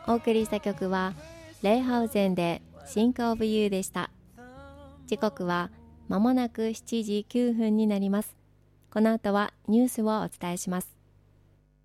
お送りした曲はレイハウゼンで Think of You でした。時刻はまもなく7時9分になります。この後はニュースをお伝えします。